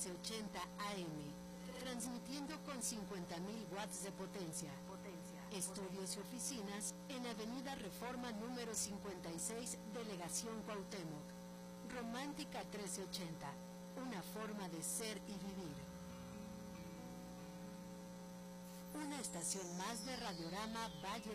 1380 AM, transmitiendo con 50.000 watts de potencia. Estudios y oficinas en Avenida Reforma número 56, Delegación Cuauhtémoc. Romántica 1380, una forma de ser y vivir. Una estación más de Radiorama Valle